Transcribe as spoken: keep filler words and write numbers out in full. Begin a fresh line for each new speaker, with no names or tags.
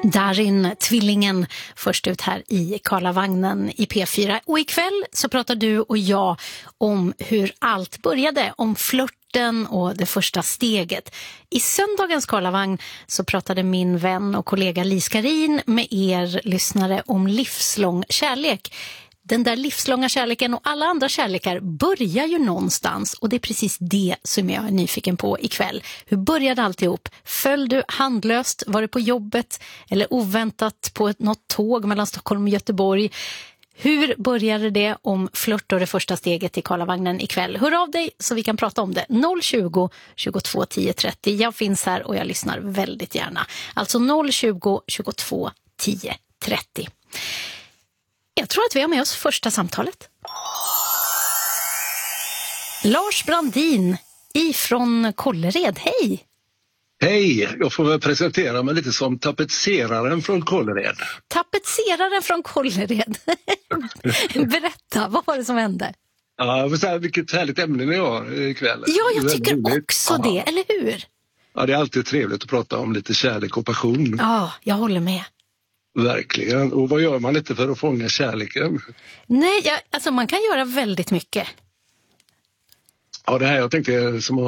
Darin, tvillingen, först ut här i Karlavagnen i P fyra. Och ikväll så pratar du och jag om hur allt började, om flörten och det första steget. I söndagens Karlavagn så pratade min vän och kollega Lis Karin med er lyssnare om livslång kärlek. Den där livslånga kärleken och alla andra kärlekar börjar ju någonstans, och det är precis det som jag är nyfiken på ikväll. Hur började alltihop? Föll du handlöst? Var det på jobbet eller oväntat på ett, något tåg mellan Stockholm och Göteborg? Hur började det om flört och det första steget i Karlavagnen ikväll? Hör av dig så vi kan prata om det. noll tjugo, tjugotvå, tio, trettio. Jag finns här och jag lyssnar väldigt gärna. Alltså noll tjugo, tjugotvå, tio, trettio. Jag tror att vi har med oss första samtalet. Lars Brandin ifrån Kållered, hej!
Hej, jag får väl presentera mig lite som tapetseraren från Kållered.
Tapetseraren från Kållered. Berätta, vad var det som hände?
Ja, så här, vilket härligt ämne ni har ikväll.
Ja, jag tycker roligt. också
Aha.
det, eller hur?
Ja, det är alltid trevligt att prata om lite kärlek och passion.
Ja, jag håller med.
Verkligen. Och vad gör man lite för att fånga kärleken?
Nej, jag, alltså man kan göra väldigt mycket.
Ja, det här jag tänkte som